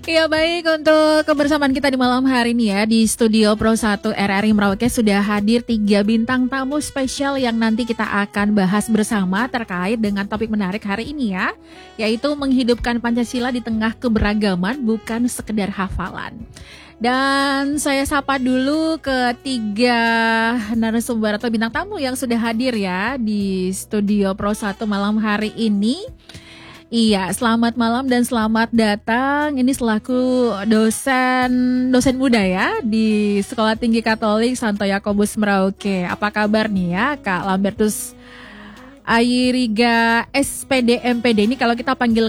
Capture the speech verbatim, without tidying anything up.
Ya baik, untuk kebersamaan kita di malam hari ini ya di Studio Pro satu R R I Merauke sudah hadir tiga bintang tamu spesial yang nanti kita akan bahas bersama terkait dengan topik menarik hari ini ya, yaitu menghidupkan Pancasila di tengah keberagaman bukan sekedar hafalan. Dan saya sapa dulu ketiga narasumber atau bintang tamu yang sudah hadir ya di Studio Pro satu malam hari ini. Iya, selamat malam dan selamat datang. Ini selaku dosen dosen muda ya di Sekolah Tinggi Katolik Santo Yakobus Merauke. Apa kabar nih ya, Kak Lambertus Ayiriga S P D M P D ini kalau kita panggil